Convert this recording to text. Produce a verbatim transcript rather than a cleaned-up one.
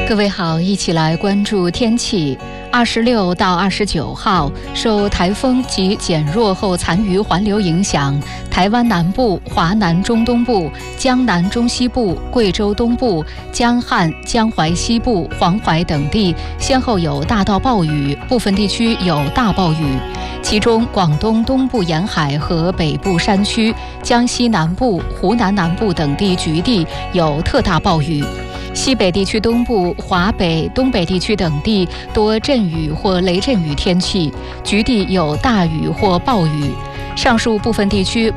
各位好，一起来关注天气。二十六到二十九号，受台风及减弱后残余环流影响，台湾南部、华南中东部、江南中西部、贵州东部、江汉、江淮西部、黄淮等地先后有大到暴雨，部分地区有大暴雨。其中，广东东部沿海和北部山区、江西南部、湖南南部等地局地有特大暴雨。西北地区东部、华北、东北地区等地多阵雨或雷阵雨天气，局地有大雨或暴雨。上述部分地区